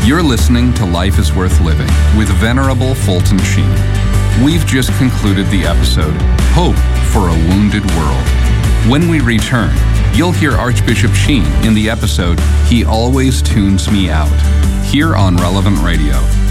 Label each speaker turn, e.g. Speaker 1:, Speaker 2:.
Speaker 1: You're listening to Life is Worth Living with Venerable Fulton Sheen. We've just concluded the episode, Hope for a Wounded World. When we return, you'll hear Archbishop Sheen in the episode, He Always Tunes Me Out, here on Relevant Radio.